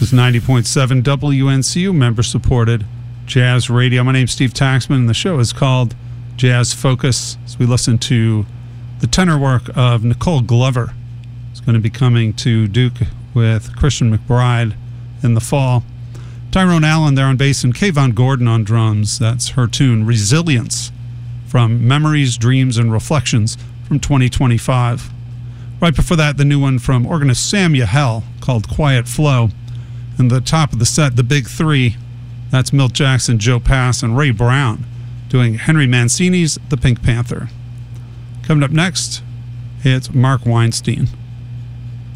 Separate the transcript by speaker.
Speaker 1: This is 90.7 WNCU, member-supported Jazz Radio. My name's Steve Taxman, and the show is called Jazz Focus. As we listen to the tenor work of Nicole Glover. It's going to be coming to Duke with Christian McBride in the fall. Tyrone Allen there on bass and Kayvon Gordon on drums. That's her tune, Resilience, from Memories, Dreams, and Reflections from 2025. Right before that, the new one from organist Sam Yahel called Quiet Flow. And the top of the set, the big three, that's Milt Jackson, Joe Pass, and Ray Brown doing Henry Mancini's The Pink Panther. Coming up next, it's Mark Weinstein.